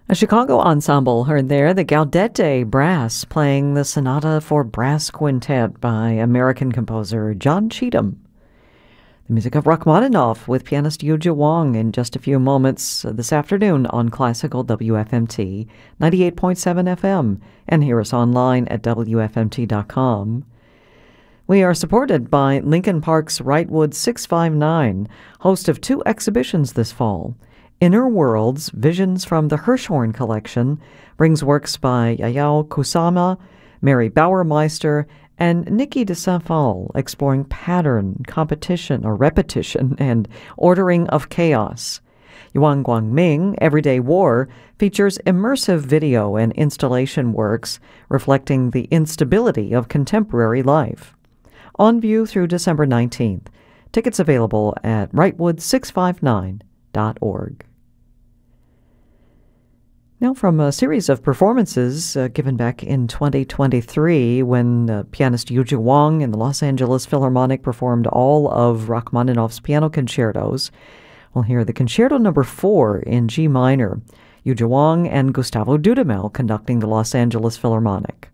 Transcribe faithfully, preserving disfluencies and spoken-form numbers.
A Chicago ensemble heard there the Gaudete Brass playing the Sonata for Brass Quintet by American composer John Cheetham. The music of Rachmaninoff with pianist Yuja Wang in just a few moments this afternoon on Classical W F M T ninety-eight point seven F M, and hear us online at W F M T dot com. We are supported by Lincoln Park's Wrightwood six five nine, host of two exhibitions this fall. Inner Worlds, Visions from the Hirshhorn Collection, brings works by Yayao Kusama, Mary Bauermeister, and Nikki de Saint-Phal, exploring pattern, competition or repetition, and ordering of chaos. Yuan Guangming, Everyday War, features immersive video and installation works reflecting the instability of contemporary life. On view through December nineteenth. Tickets available at wrightwood six five nine dot org. Now, from a series of performances uh, given back in twenty twenty-three when uh, pianist Yuja Wang and the Los Angeles Philharmonic performed all of Rachmaninoff's piano concertos, we'll hear the Concerto Number four in G minor, Yuja Wang and Gustavo Dudamel conducting the Los Angeles Philharmonic.